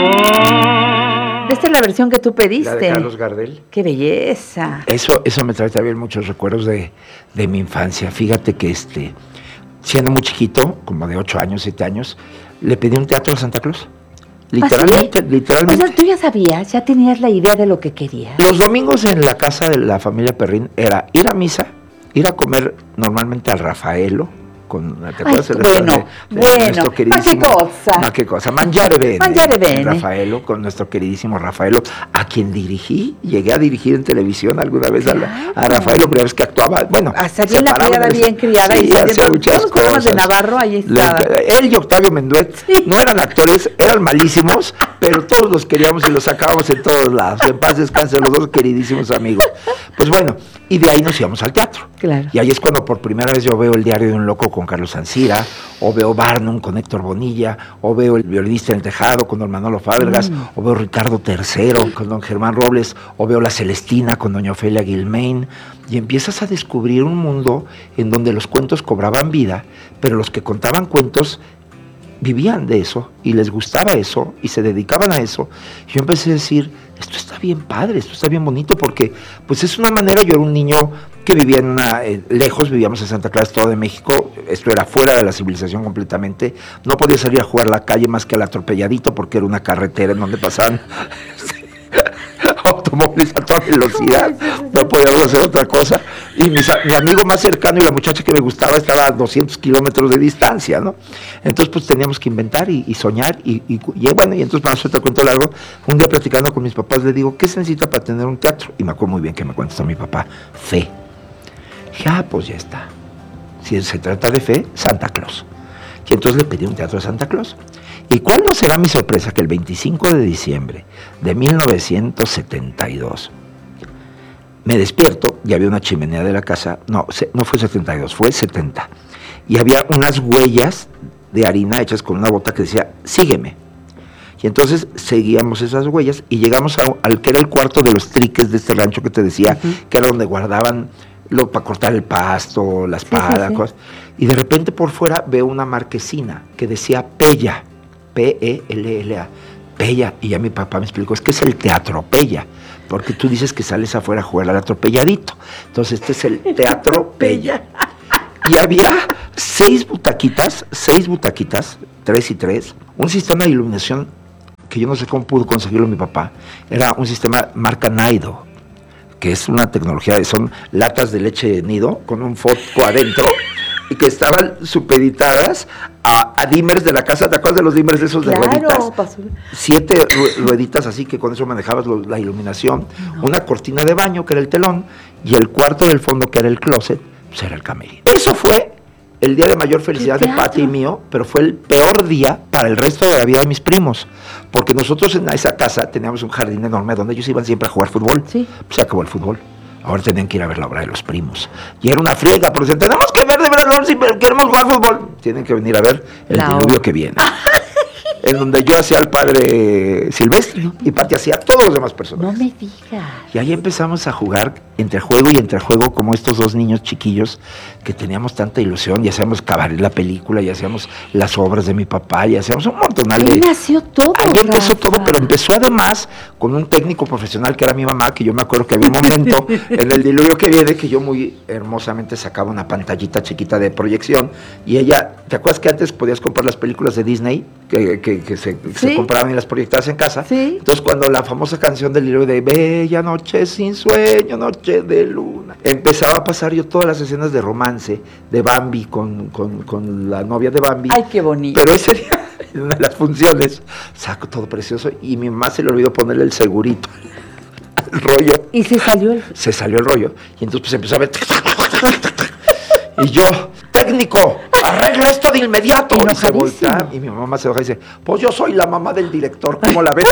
Esta es la versión que tú pediste. La de Carlos Gardel. ¡Qué belleza! Eso me trae también muchos recuerdos de mi infancia. Fíjate que siendo muy chiquito, como de 8 años, 7 años, le pedí un teatro a Santa Claus. Literalmente. O sea, tú ya sabías, ya tenías la idea de lo que querías. Los domingos en la casa de la familia Perrín era ir a misa, ir a comer normalmente al Rafaelo, ¿te acuerdas del restaurante de nuestro queridísimo? ¿Qué cosa? Mangiare Bene. Rafaelo, con nuestro queridísimo Rafaelo, a quien llegué a dirigir en televisión alguna vez a Rafaelo, primera vez que actuaba, bueno. Hasta bien la criada, bien criada, sí, y saliendo muchas los programas de Navarro, ahí estaba. Él y Octavio Menduet no eran actores, eran malísimos, pero todos los queríamos y los sacábamos en todos lados. En paz descansen los dos queridísimos amigos. Pues bueno, y de ahí nos íbamos al teatro. Claro. Y ahí es cuando por primera vez yo veo El diario de un loco con Carlos Ancira, o veo Barnum con Héctor Bonilla, o veo El violinista en el tejado con don Manolo Fábregas, o veo Ricardo III con don Germán Robles, o veo La Celestina con doña Ofelia Guilmain, y empiezas a descubrir un mundo en donde los cuentos cobraban vida, pero los que contaban cuentos vivían de eso, y les gustaba eso, y se dedicaban a eso. Y yo empecé a decir, esto está bien padre, esto está bien bonito, porque pues es una manera. Yo era un niño que vivía lejos, vivíamos en Santa Clara, Estado de México, esto era fuera de la civilización completamente, no podía salir a jugar a la calle más que al atropelladito, porque era una carretera en donde pasaban automóviles a toda velocidad, no podíamos hacer otra cosa, y mi amigo más cercano y la muchacha que me gustaba estaba a 200 kilómetros de distancia, ¿no? Entonces pues teníamos que inventar y soñar, y bueno, y entonces para hacerte el cuento largo, un día platicando con mis papás le digo, ¿qué se necesita para tener un teatro? Y me acuerdo muy bien que me contestó mi papá, fe. Dije, pues ya está, si se trata de fe, Santa Claus. Y entonces le pedí un teatro a Santa Claus. ¿Y cuál no será mi sorpresa? Que el 25 de diciembre de 1972 me despierto y había una chimenea de la casa, no fue 72, fue 70, y había unas huellas de harina hechas con una bota que decía, sígueme. Y entonces seguíamos esas huellas y llegamos al que era el cuarto de los triques de este rancho que te decía, que era donde guardaban para cortar el pasto, la espada, cosas. Y de repente por fuera veo una marquesina que decía Pella, P-E-L-L-A, Pella. Y ya mi papá me explicó, es que es el Teatro Pella, porque tú dices que sales afuera a jugar al atropelladito. Entonces este es el Teatro Pella. Y había 6 butaquitas, 3 y 3, un sistema de iluminación que yo no sé cómo pudo conseguirlo mi papá. Era un sistema marca Naido, que es una tecnología, son latas de leche de nido con un foco adentro, y que estaban supeditadas a dimmers de la casa. ¿Te acuerdas de los dimmers esos de rueditas? 7 rueditas así, que con eso manejabas la iluminación. Una cortina de baño, que era el telón, y el cuarto del fondo, que era el closet, pues era el camerino. Eso fue el día de mayor felicidad de Pati y mío, pero fue el peor día para el resto de la vida de mis primos, porque nosotros en esa casa teníamos un jardín enorme donde ellos iban siempre a jugar fútbol. Sí. Se acabó el fútbol. Ahora tenían que ir a ver la obra de los primos. Y era una friega, porque decían, tenemos que ver de verdad si queremos jugar fútbol. Tienen que venir a ver el diluvio que viene. En donde yo hacía al padre Silvestre, ¿no? Y Pati hacía a todos los demás personajes. No me digas. Y ahí empezamos a jugar entre juego y entre juego, como estos dos niños chiquillos que teníamos tanta ilusión, y hacíamos Cabaret, la película, y hacíamos las obras de mi papá, y hacíamos un montonal de... Ahí nació todo. Ahí empezó todo, pero empezó además con un técnico profesional que era mi mamá, que yo me acuerdo que había un momento en el diluvio que viene, que yo muy hermosamente sacaba una pantallita chiquita de proyección, y ella, ¿te acuerdas que antes podías comprar las películas de Disney que se compraban y las proyectabas en casa? Sí. Entonces cuando la famosa canción del diluvio de Bella noche sin sueño, noche de luna, empezaba a pasar yo todas las escenas de romance de Bambi con la novia de Bambi. Ay, qué bonito. Pero ese día, en una de las funciones, saco todo precioso, y mi mamá se le olvidó ponerle el segurito al rollo. ¿Y se salió el...? Se salió el rollo, y entonces pues empezó a ver... Y yo, técnico, arregla esto de inmediato. Y se voltea, y mi mamá se baja y dice, pues yo soy la mamá del director, ¿cómo la ves?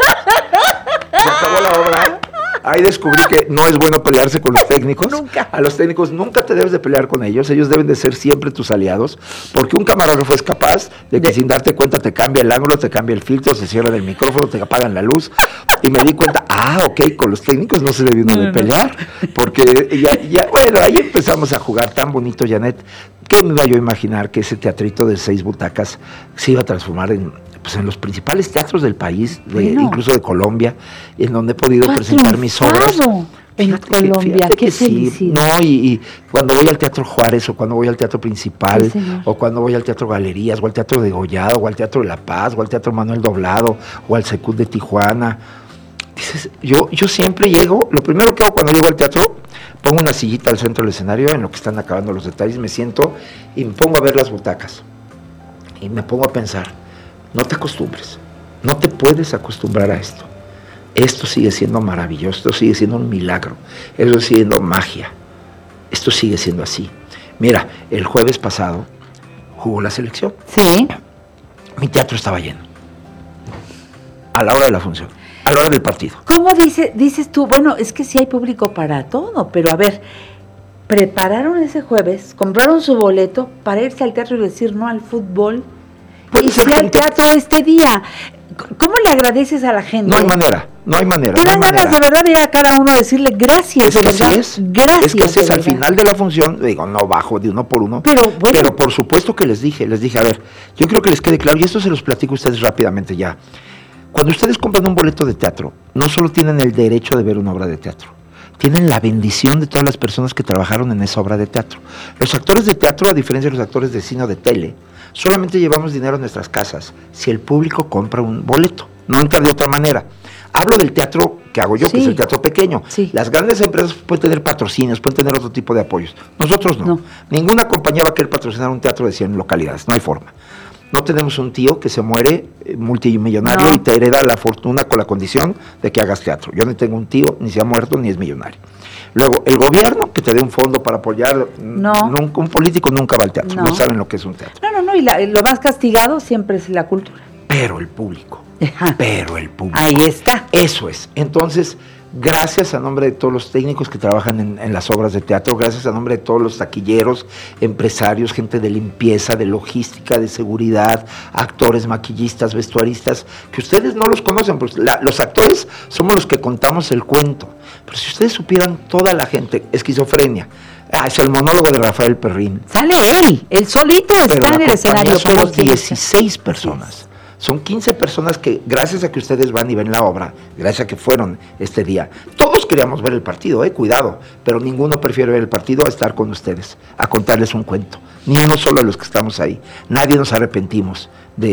Se acabó la obra. Ahí descubrí que no es bueno pelearse con los técnicos. Nunca. A los técnicos nunca te debes de pelear con ellos deben de ser siempre tus aliados, porque un camarógrafo es capaz de que sin darte cuenta te cambia el ángulo, te cambia el filtro, se cierra el micrófono, te apagan la luz, y me di cuenta, ok, con los técnicos no se debe uno de pelear, porque bueno, ahí empezamos a jugar tan bonito, Janet. ¿Qué me iba yo a imaginar que ese teatrito de 6 butacas se iba a transformar en pues en los principales teatros del país, Bueno. incluso de Colombia, en donde he podido Tú has presentar mis obras. triunfado en Colombia, Fíjate qué que sí, felicidad. no, y cuando voy al Teatro Juárez, o cuando voy al Teatro Principal, Sí, señor. o cuando voy al Teatro Galerías, o al Teatro Degollado, o al Teatro de La Paz, o al Teatro Manuel Doblado, o al Secud de Tijuana, dices, yo siempre llego, lo primero que hago cuando llego al teatro, pongo una sillita al centro del escenario, en lo que están acabando los detalles, me siento y me pongo a ver las butacas, y me pongo a pensar, no te acostumbres, no te puedes acostumbrar a esto. Esto sigue siendo maravilloso, esto sigue siendo un milagro, esto sigue siendo magia, esto sigue siendo así. Mira, el jueves pasado jugó la selección, Sí. mi teatro estaba lleno, a la hora de la función, a la hora del partido. ¿Cómo dices tú? Bueno, es que sí hay público para todo, pero a ver, prepararon ese jueves, compraron su boleto para irse al teatro y decir no al fútbol, Puede y ser sí al gente- teatro este día. ¿Cómo le agradeces a la gente? No hay manera, no hay manera. Te no hay dan ganas manera. de verdad de ir a cada uno a decirle gracias, Es de que así verdad. es. Gracias. Es que así de es, al verdad. final de la función, digo, no bajo de uno por uno, Pero, bueno. pero por supuesto que les dije, a ver, yo creo que les quede claro, y esto se los platico a ustedes rápidamente ya. Cuando ustedes compran un boleto de teatro, no solo tienen el derecho de ver una obra de teatro, tienen la bendición de todas las personas que trabajaron en esa obra de teatro. Los actores de teatro, a diferencia de los actores de cine o de tele, solamente llevamos dinero a nuestras casas si el público compra un boleto, no entra de otra manera. Hablo del teatro que hago yo, que Sí. es el teatro pequeño. Sí. Las grandes empresas pueden tener patrocinios, pueden tener otro tipo de apoyos. Nosotros no. No. Ninguna compañía va a querer patrocinar un teatro de 100 localidades, no hay forma. No tenemos un tío que se muere multimillonario No. y te hereda la fortuna con la condición de que hagas teatro. Yo no tengo un tío, ni se ha muerto, ni es millonario. Luego, el gobierno que te dé un fondo para apoyar, No. un político nunca va al teatro, No. no saben lo que es un teatro. No, y lo más castigado siempre es la cultura. Pero el público, Ajá. pero el público. Ahí está. Eso es. Entonces, gracias a nombre de todos los técnicos que trabajan en las obras de teatro, gracias a nombre de todos los taquilleros, empresarios, gente de limpieza, de logística, de seguridad, actores, maquillistas, vestuaristas, que ustedes no los conocen, pues los actores somos los que contamos el cuento. Pero si ustedes supieran toda la gente, esquizofrenia, es el monólogo de Rafael Perrín. Sale él solito Pero está la en el compañía escenario. somos pero sí. 16 personas. Son 15 personas que, gracias a que ustedes van y ven la obra, gracias a que fueron este día, todos queríamos ver el partido, cuidado, pero ninguno prefiere ver el partido a estar con ustedes, a contarles un cuento. Ni uno solo de los que estamos ahí. Nadie nos arrepentimos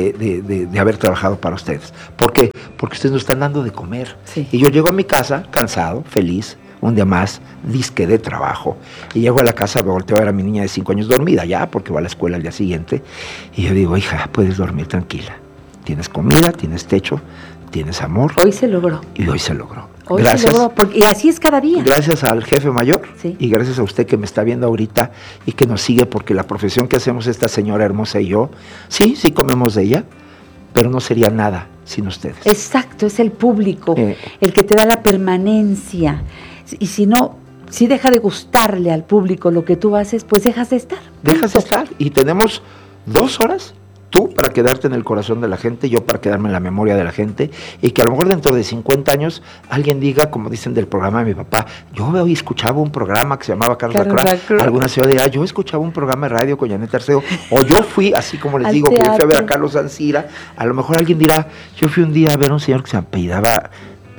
de haber trabajado para ustedes. ¿Por qué? Porque ustedes nos están dando de comer. Sí. Y yo llego a mi casa cansado, feliz, un día más, disque de trabajo. Y llego a la casa, me volteo a ver a mi niña de 5 años dormida ya, porque va a la escuela al día siguiente. Y yo digo, hija, puedes dormir tranquila. Tienes comida, tienes techo, tienes amor. Hoy se logró. Y hoy se logró. Hoy Gracias. se logró. Y así es cada día. Gracias al jefe mayor Sí. y gracias a usted que me está viendo ahorita y que nos sigue, porque la profesión que hacemos esta señora hermosa y yo, sí comemos de ella, pero no sería nada sin ustedes. Exacto, es el público Eh. el que te da la permanencia. Y si no, si deja de gustarle al público lo que tú haces, pues dejas de estar. Dejas de estar y tenemos 2 horas, tú para quedarte en el corazón de la gente, yo para quedarme en la memoria de la gente, y que a lo mejor dentro de 50 años alguien diga, como dicen del programa de mi papá, yo hoy escuchaba un programa que se llamaba Carlos Carlos Lacroix, Lacroix. alguna ciudad dirá, yo escuchaba un programa de radio con Janet Arceo, o yo fui, así como les Al digo, que fui a ver a teatro. Carlos Ancira, a lo mejor alguien dirá, yo fui un día a ver a un señor que se apellidaba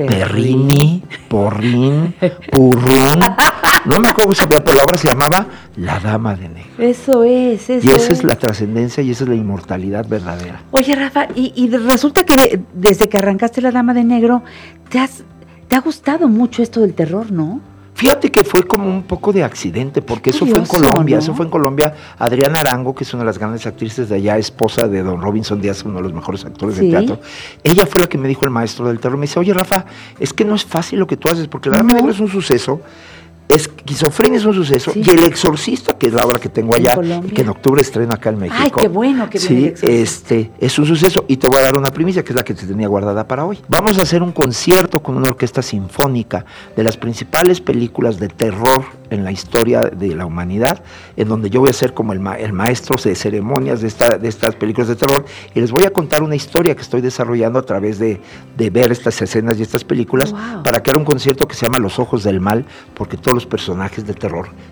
Perrini, Porrín, Purrún, no me acuerdo cómo se llamaba, pero la obra se llamaba La Dama de Negro. Eso es, eso Y esa es la trascendencia y esa es la inmortalidad verdadera. Oye, Rafa, y resulta que desde que arrancaste La Dama de Negro, te ha gustado mucho esto del terror, ¿no? Fíjate que fue como un poco de accidente, porque eso fue en Curioso, Colombia, ¿no? eso fue en Colombia. Adriana Arango, que es una de las grandes actrices de allá, esposa de don Robinson Díaz, uno de los mejores actores Sí. de teatro, ella fue la que me dijo, el maestro del terror, me dice, oye Rafa, es que no es fácil lo que tú haces, porque La Dama No. Negra es un suceso, Esquizofrenia es un suceso, Sí. y El Exorcista, que es la obra que tengo En allá, Colombia. y que en octubre estreno acá en México. Ay, qué bueno que viene El Sí, Exorcista. es un suceso, y te voy a dar una primicia, que es la que te tenía guardada para hoy. Vamos a hacer un concierto con una orquesta sinfónica de las principales películas de terror en la historia de la humanidad, en donde yo voy a ser como el maestro de ceremonias de estas películas de terror, y les voy a contar una historia que estoy desarrollando a través de ver estas escenas y estas películas, Wow. para crear un concierto que se llama Los Ojos del Mal, porque todos los personajes de terror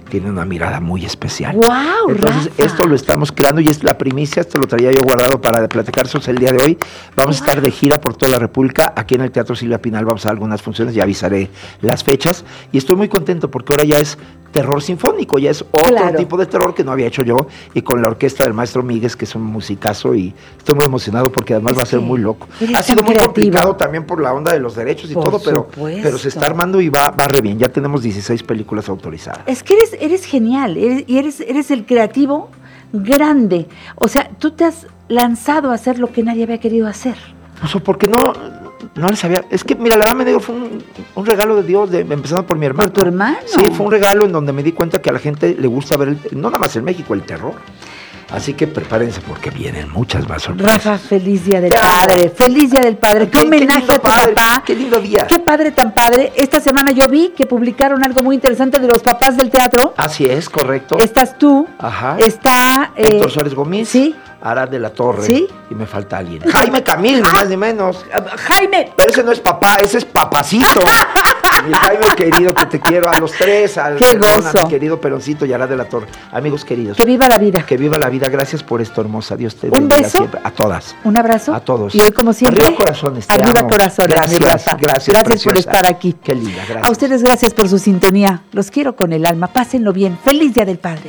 tiene una mirada muy especial. ¡Wow, Entonces, Rafa! esto lo estamos creando y es la primicia, esto lo traía yo guardado para platicárselos el día de hoy. Vamos a estar de gira por toda la República, aquí en el Teatro Silvia Pinal vamos a dar algunas funciones, ya avisaré las fechas, y estoy muy contento porque ahora ya es terror sinfónico, ya es otro tipo de terror que no había hecho yo, y con la orquesta del maestro Míguez, que es un musicazo, y estoy muy emocionado porque además va a ser muy loco. Ha sido muy complicado también por la onda de los derechos y todo, pero se está armando y va re bien. Ya tenemos 16 películas autorizadas. Es que eres genial, eres el creativo grande. O sea, tú te has lanzado a hacer lo que nadie había querido hacer. Pues porque no les había... Es que, mira, La Dama de Negro fue un regalo de Dios, empezando por mi hermano. ¿Por tu hermano? Sí, fue un regalo en donde me di cuenta que a la gente le gusta ver, no nada más en México, el terror. Así que prepárense porque vienen muchas más sorpresas. Rafa, feliz Día del Padre. Feliz Día del Padre. Qué homenaje a tu papá. Qué lindo día. Qué padre tan padre. Esta semana yo vi que publicaron algo muy interesante de los papás del teatro. Así es, correcto. Estás tú. Ajá. Está... Héctor Suárez Gómez. Sí. Arad de la Torre. Sí. Y me falta alguien. Jaime Camil, ni más ni menos. Jaime. Pero ese no es papá, ese es papacito. Mi Jaime querido, que te quiero a los tres. Qué gozo. A mi querido Peroncito y Arad de la Torre. Amigos queridos. Que viva la vida. Que viva la vida. Gracias por esto, hermosa. Dios te bendiga. ¿Un beso? Siempre. A todas. Un abrazo. A todos. Y hoy, como siempre. Arriba corazones. Arriba corazones. Gracias. Gracias por estar aquí. Qué linda. Gracias. A ustedes, gracias por su sintonía. Los quiero con el alma. Pásenlo bien. Feliz Día del Padre.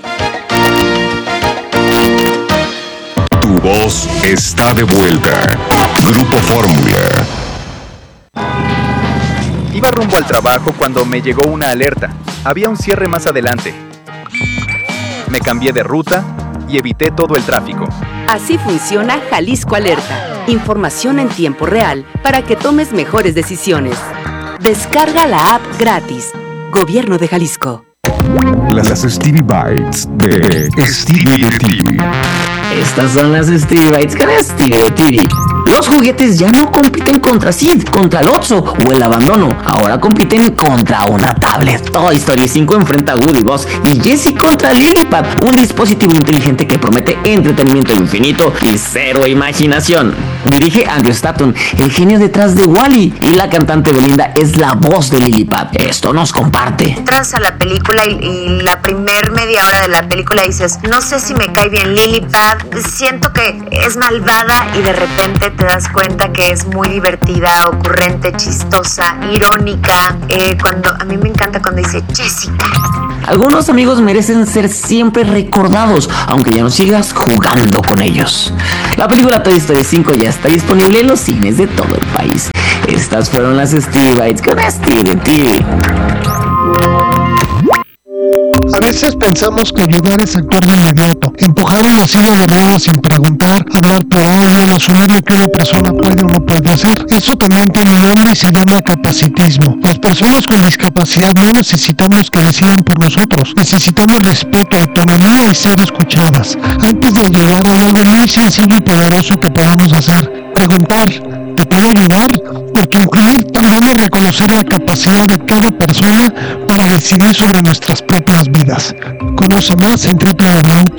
Tu voz está de vuelta. Grupo Fórmula. Iba rumbo al trabajo cuando me llegó una alerta. Había un cierre más adelante. Me cambié de ruta y evité todo el tráfico. Así funciona Jalisco Alerta. Información en tiempo real para que tomes mejores decisiones. Descarga la app gratis. Gobierno de Jalisco. Las Stevie Bites de Stevie de TV. Estas son las Stevie Bites con Stevie de TV. Los juguetes ya no compiten contra Sid, contra el Otso o el abandono. Ahora compiten contra una tablet. Toy Story 5 enfrenta a Woody, Buzz y Jessie contra Lilipad, un dispositivo inteligente que promete entretenimiento infinito y cero imaginación. Dirige Andrew Stanton, el genio detrás de Wall-E, y la cantante Belinda es la voz de Lilipad. Esto nos comparte. Entras a la película y la primer media hora de la película dices, no sé si me cae bien Lilipad, siento que es malvada, y de repente te das cuenta que es muy divertida, ocurrente, chistosa, irónica. A mí me encanta cuando dice Jessica. Algunos amigos merecen ser siempre recordados, aunque ya no sigas jugando con ellos. La película Toy Story 5 ya está disponible en los cines de todo el país. Estas fueron las Stevie Bites con Stevie de TV. A veces pensamos que ayudar es actuar de inmediato, empujar en la silla de ruedas sin preguntar, hablar por orden, asumir lo que una persona puede o no puede hacer. Eso también tiene un nombre y se llama capacitismo. Las personas con discapacidad no necesitamos que decidan por nosotros, necesitamos respeto, autonomía y ser escuchadas. Antes de ayudar hay algo muy sencillo y poderoso que podemos hacer: preguntar, ¿te puedo ayudar? Porque incluir también es reconocer la capacidad de cada persona para decidir sobre nuestras propias vidas. Conoce más en www.ccc.org.